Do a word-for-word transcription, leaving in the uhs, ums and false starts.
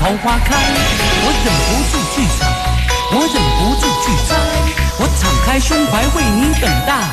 桃花开，我忍不住去尝，我忍不住去摘，我敞开胸怀为你等待。